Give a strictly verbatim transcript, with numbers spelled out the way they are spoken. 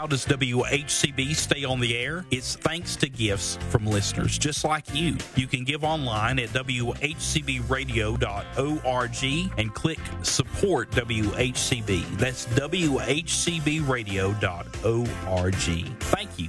How does W H C B stay on the air? It's thanks to gifts from listeners just like you. You can give online at w h c b radio dot org and click support W H C B. That's w h c b radio dot org. Thank you.